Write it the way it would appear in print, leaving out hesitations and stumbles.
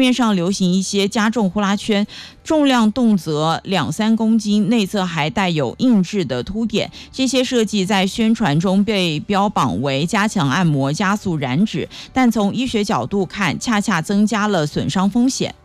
面上流行一些加重呼啦圈，重量动辄2-3公斤，内侧还带有印制的凸点。这些设计在宣传中被标榜为加强按摩、加速燃脂，但从医学角度看，恰恰增加了损伤风险。